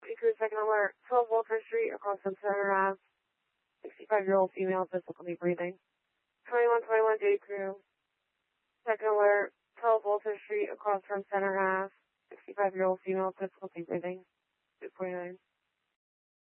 Crew, second alert, 12 Walker Street, across from Center Ave. 65-year-old female, difficulty breathing. 2121 Day Crew, second alert, 12 Walter Street, across from Center Ave. 65-year-old female, difficulty breathing. 249.